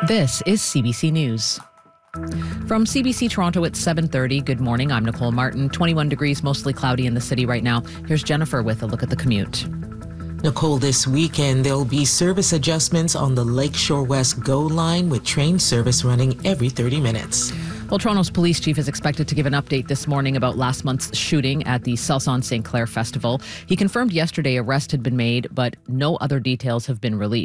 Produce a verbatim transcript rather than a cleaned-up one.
This is C B C News. From C B C Toronto at seven thirty, good morning. I'm Nicole Martin. twenty-one degrees, mostly cloudy in the city right now. Here's Jennifer with a look at the commute. Nicole, this weekend there'll be service adjustments on the Lakeshore West GO line with train service running every thirty minutes. Well, Toronto's police chief is expected to give an update this morning about last month's shooting at the Salson Saint Clair Festival. He confirmed yesterday arrest had been made, but no other details have been released.